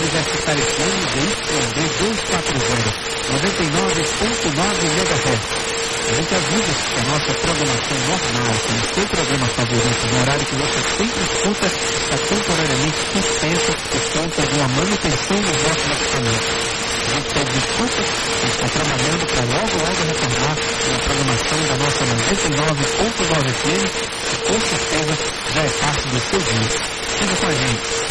Universitária FM ZYD 240, 99.9 MHz. A gente avisa que a nossa programação normal, como o seu programa favorito, no horário que você sempre escuta, está temporariamente suspensa por conta de uma manutenção dos nossos equipamentos. A gente pede desculpas, a gente está trabalhando para logo retornar na programação da nossa 99.9 FM, que com certeza já é parte do seu dia. Fica com a gente.